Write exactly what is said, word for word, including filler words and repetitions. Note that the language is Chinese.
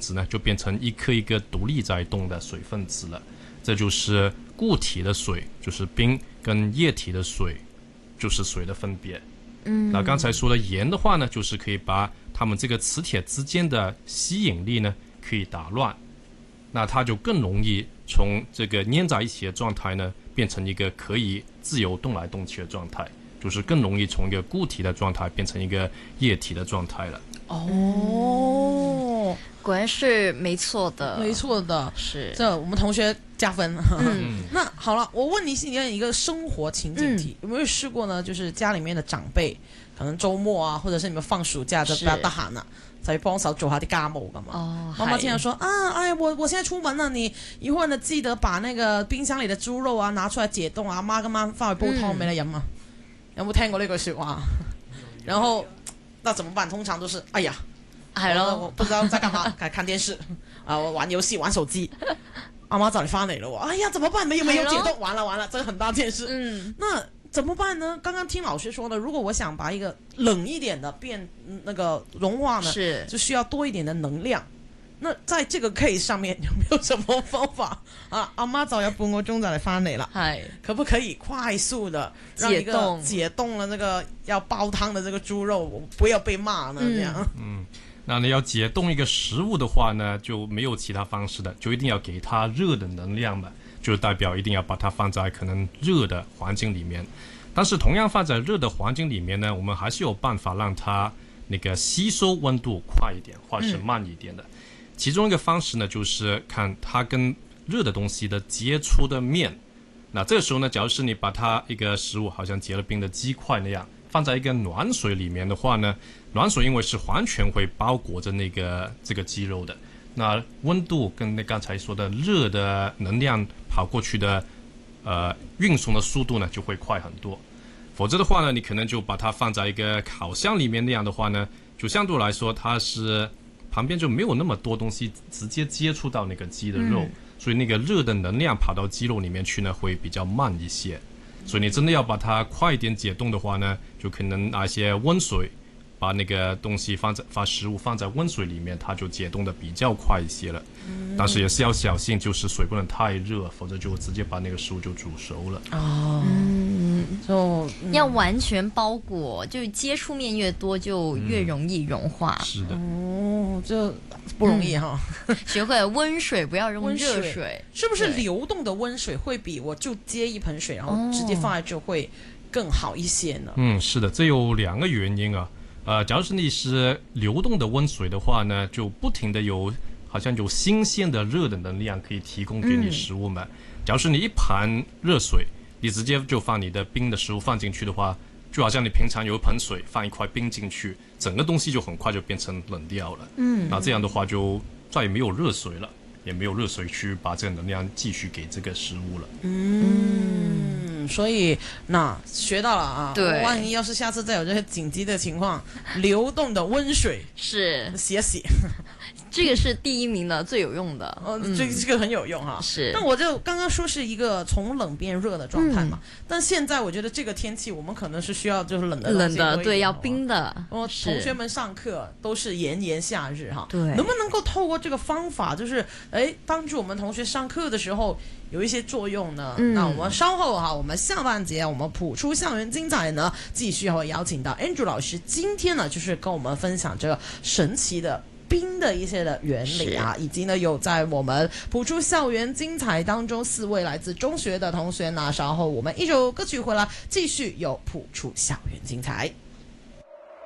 子呢就变成一颗一个独立在动的水分子了。这就是固体的水就是冰，跟液体的水就是水的分别。嗯，那刚才说的盐的话呢，就是可以把它们这个磁铁之间的吸引力呢可以打乱，那它就更容易从这个粘在一起的状态呢变成一个可以自由动来动去的状态，就是更容易从一个固体的状态变成一个液体的状态了。 哦， 果然是没错的， 没错的， 是这我们同学加分。 嗯， 那好了，我问你是你一个生活情景题，嗯、有没有试过呢？就是家里面的长辈，可能周末啊，或者是你们放暑假就比較得閒啦，就去幫手做下啲家務咁嘛。哦，媽媽經常說啊，哎呀，我我現在出門了，你一會兒呢記得把那個冰箱裡的豬肉啊拿出來解凍啊，阿媽今晚翻去煲湯俾你飲啊。有冇聽過呢句説話？然後那怎麼辦？通常都是哎呀。係咯，我不知道在幹嘛，看電視啊，我玩遊戲玩手機。阿媽找你翻嚟了，哎呀，怎麼辦？沒有沒有解凍，完了完了，這個很大件事。嗯，那怎麼辦呢？剛剛聽老師說呢，如果我想把一個冷一點的變那個融化呢，是就需要多一點的能量。那在這個 case 上面有沒有什麼方法啊？阿媽就有半個鐘就嚟翻嚟啦，係可不可以快速的讓一個解凍了那個要煲湯的這個豬肉不要被罵呢？這樣， 嗯。那你要解凍一個食物的話呢，就沒有其他方式的，就一定要給它熱的能量嘛，就代表一定要把它放在可能熱的環境裡面。但是同樣放在熱的環境裡面呢，我們還是有辦法讓它那個吸收溫度快一點，或者是慢一點的。嗯、其中一個方式呢，就是看它跟熱的東西的接觸的面。那這個時候呢，假如是你把它一個食物好像結了冰的雞塊那樣，放在一個暖水裡面的話呢，暖水因為是完全會包裹着那個這個雞肉的，那溫度跟那剛才說的熱的能量跑過去的呃運送的速度呢就會快很多。否則的話呢，你可能就把它放在一個烤箱裡面，那樣的話呢，就相對來說它是旁邊就沒有那麼多東西直接接觸到那個雞的肉，嗯、所以那個熱的能量跑到雞肉裡面去呢會比較慢一些。所以你真的要把它快一點解凍的話呢，就可能拿一些溫水，把那個東西放在把食物放在溫水裡面，它就解凍的比較快一些了。嗯、但是也是要小心，就是水不能太熱，否則就直接把那個食物就煮熟了。 哦，嗯，就、嗯、 要完全包裹，就接觸面越多，就越容易融化。 嗯、是的。 哦，這不容易哈。 嗯、學會了溫水，不要用熱水。水是不是流動的溫水會比我就接一盆水，然後直接放在這會更好一些呢？ 嗯，是的，這有兩個原因啊。呃，假如是你是流動的溫水的話呢，就不停的有好像有新鮮的熱的能量可以提供給你食物嘛。嗯、假如是你一盤熱水，你直接就放你的冰的食物放進去的話，就好像你平常有一盆水放一塊冰進去，整個東西就很快就變成冷掉了。嗯，那這樣的話就再也沒有熱水了，也沒有熱水去把這個能量繼續給這個食物了。 嗯，所以那學到了啊， 對， 萬一要是下次再有這些緊急的情況，流動的溫水是洗一洗。 這個是第一名的，最有用的。 哦，這這個很有用哈。是。但我就剛剛說是一個從冷變熱的狀態嘛，嗯、但現在我覺得這個天氣我們可能是需要就是冷的冷的，對，要冰的。 我同學們上課都是炎炎夏日哈， 對， 能不能夠透過這個方法，就是誒幫助我們同學上課的時候有一些作用呢？嗯、那我們稍後哈，我們下半節我們譜出校園精彩呢，繼續會邀請到 Andrew 老師，今天呢就是跟我們分享這個神奇的冰的一些的原理啊，以及呢有在我們譜出校園精彩當中四位來自中學的同學呢，稍後我們一首歌曲回來繼續有譜出校園精彩。